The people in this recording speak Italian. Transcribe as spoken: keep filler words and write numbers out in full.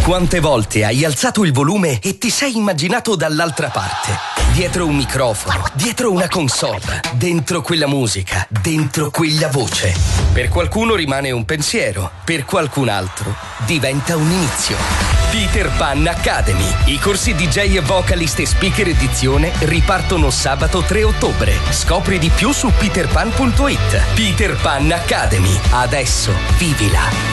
Quante volte hai alzato il volume e ti sei immaginato dall'altra parte? Dietro un microfono, dietro una console, dentro quella musica, dentro quella voce. Per qualcuno rimane un pensiero, per qualcun altro diventa un inizio. Peter Pan Academy. I corsi D J e vocalist e speaker edizione ripartono sabato tre ottobre. Scopri di più su peter pan punto it. Peter Pan Academy. Adesso vivila.